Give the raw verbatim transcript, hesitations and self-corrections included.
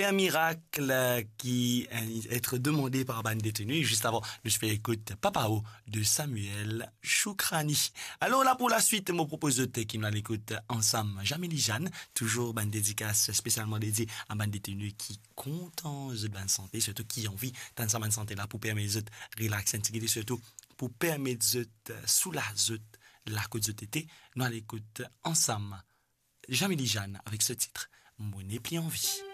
Un miracle qui être demandé par ban détenu. Juste avant, je fais écoute Papao de Samuel Choukrani. Alors là, pour la suite, me propose de te qui nous l'écoute ensemble. Jamili Jeanne, toujours ban dédicace spécialement dédiée à ban détenu qui content de ban santé, surtout qui a envie dans sa ban santé là pour permettre de relaxer, surtout pour permettre de soulager la côte de tété. Nous l'écoute ensemble. Jamili Jeanne avec ce titre. Mon épli en vie.